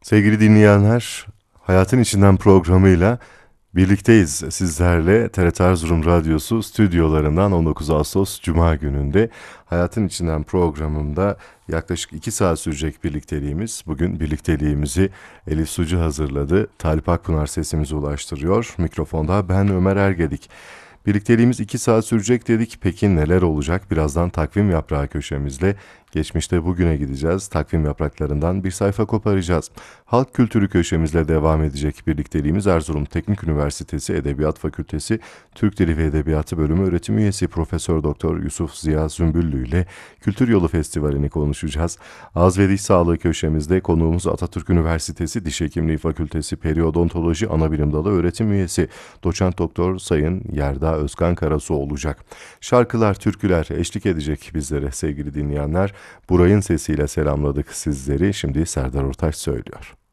Sevgili dinleyenler, Hayatın İçinden programıyla birlikteyiz sizlerle. TRT Erzurum Radyosu stüdyolarından 19 Ağustos Cuma gününde Hayatın İçinden programında yaklaşık 2 saat sürecek birlikteliğimiz. Bugün birlikteliğimizi Elif Sucu hazırladı. Talip Akpınar sesimizi ulaştırıyor. Mikrofonda ben Ömer Ergedik. Birlikteliğimiz 2 saat sürecek dedik. Peki neler olacak? Birazdan takvim yaprağı köşemizle geçmişte bugüne gideceğiz. Takvim yapraklarından bir sayfa koparacağız. Halk kültürü köşemizle devam edecek birlikteliğimiz Erzurum Teknik Üniversitesi Edebiyat Fakültesi Türk Dili ve Edebiyatı Bölümü öğretim üyesi Profesör Doktor Yusuf Ziya Zümbüllü ile Kültür Yolu Festivali'ni konuşacağız. Ağız ve Diş Sağlığı köşemizde konuğumuz Atatürk Üniversitesi Diş Hekimliği Fakültesi Periodontoloji Anabilim Dalı öğretim üyesi Doçent Doktor Sayın Yerda Özkan Karasu olacak. Şarkılar, türküler eşlik edecek bizlere sevgili dinleyenler. Buray'ın sesiyle selamladık sizleri. Şimdi Serdar Ortaç söylüyor.